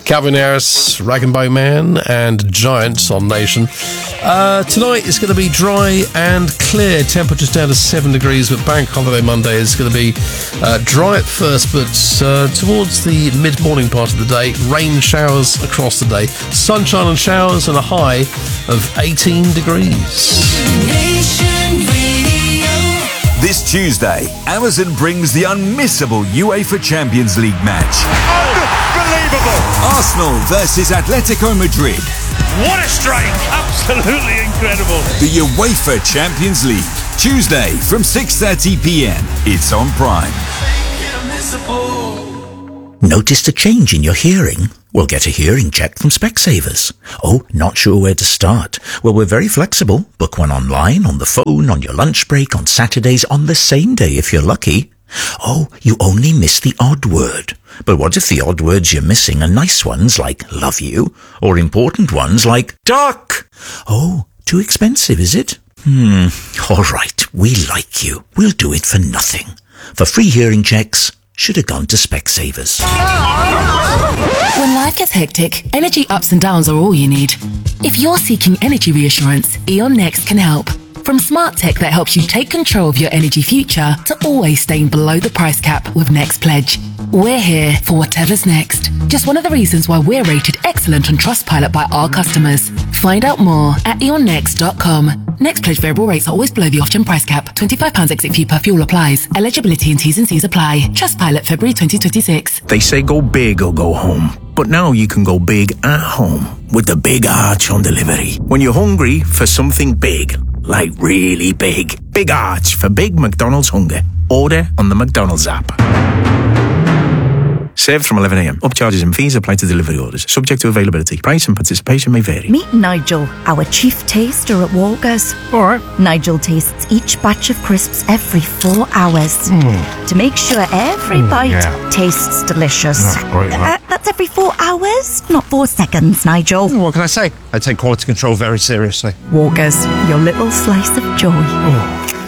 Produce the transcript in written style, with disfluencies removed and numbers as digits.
Calvin Harris, Rag and Bone Man, and Giants on Nation. Tonight it's going to be dry and clear. Temperatures down to 7 degrees, but Bank Holiday Monday is going to be dry at first, but towards the mid-morning part of the day, rain showers across the day, sunshine and showers, and a high of 18 degrees. This Tuesday, Amazon brings the unmissable UEFA Champions League match. Unbelievable! Arsenal versus Atletico Madrid. What a strike! Absolutely incredible. The UEFA Champions League. Tuesday from 6:30 p.m. It's on Prime. Noticed a change in your hearing? Well, get a hearing check from Specsavers. Oh, not sure where to start? Well, we're very flexible. Book one online, on the phone, on your lunch break, on Saturdays, on the same day if you're lucky. Oh, you only miss the odd word. But what if the odd words you're missing are nice ones like love you, or important ones like duck? Oh, too expensive, is it? All right, we like you. We'll do it for nothing. For free hearing checks, should have gone to Specsavers. When life gets hectic, energy ups and downs are all you need. If you're seeking energy reassurance, E.ON Next can help. From smart tech that helps you take control of your energy future to always staying below the price cap with Next Pledge. We're here for whatever's next. Just one of the reasons why we're rated excellent on Trustpilot by our customers. Find out more at eonnext.com. Next Pledge variable rates are always below the off-gen price cap. £25 exit fee per fuel applies. Eligibility and T's and C's apply. Trustpilot February 2026. They say go big or go home. But now you can go big at home with the Big Arch on delivery. When you're hungry for something big, like really big, Big Arch for big McDonald's hunger. Order on the McDonald's app. Served from 11 a.m. Upcharges and fees apply to delivery orders. Subject to availability. Price and participation may vary. Meet Nigel, our chief taster at Walker's. All right. Nigel tastes each batch of crisps every 4 hours to make sure every bite tastes delicious. That's great, right? That's every 4 hours, not 4 seconds, Nigel. What can I say? I take quality control very seriously. Walker's, your little slice of joy.